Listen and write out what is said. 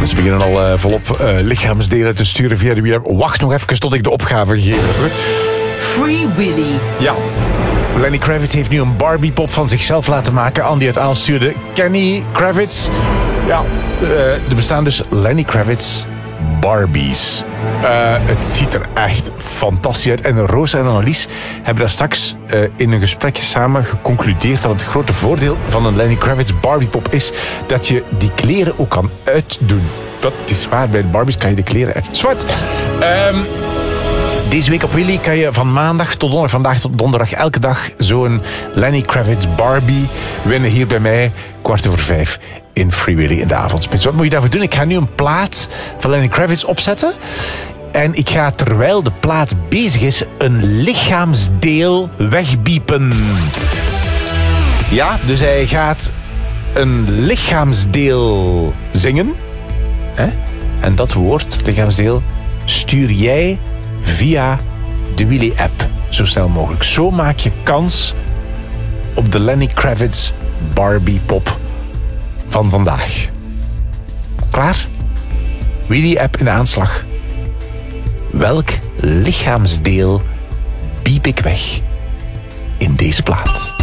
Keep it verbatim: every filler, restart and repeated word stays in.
Ze beginnen al uh, volop uh, lichaamsdelen te sturen via de W M. Wacht nog even tot ik de opgave gegeven heb. Free Willy. Ja. Lenny Kravitz heeft nu een Barbie-pop van zichzelf laten maken. Andy het aanstuurde. Kenny Kravitz. Ja, uh, er bestaan dus Lenny Kravitz Barbies. Uh, het ziet er echt fantastisch uit. En Roos en Annelies hebben daar straks uh, in een gesprek samen geconcludeerd dat het grote voordeel van een Lenny Kravitz Barbiepop is dat je die kleren ook kan uitdoen. Dat is waar, bij de Barbies kan je de kleren uit. Zwart. Um, Deze week op Willy kan je van maandag tot donderdag, vandaag tot donderdag, elke dag zo'n Lenny Kravitz Barbie winnen hier bij mij, kwart over vijf in Free Willy in de avondspits. Wat moet je daarvoor doen? Ik ga nu een plaat van Lenny Kravitz opzetten en ik ga terwijl de plaat bezig is een lichaamsdeel wegbiepen. Ja, dus hij gaat een lichaamsdeel zingen. Hè? En dat woord, lichaamsdeel, stuur jij via de Willy-app, zo snel mogelijk. Zo maak je kans op de Lenny Kravitz Barbie-pop van vandaag. Klaar? Willy-app in de aanslag. Welk lichaamsdeel biep ik weg in deze plaat?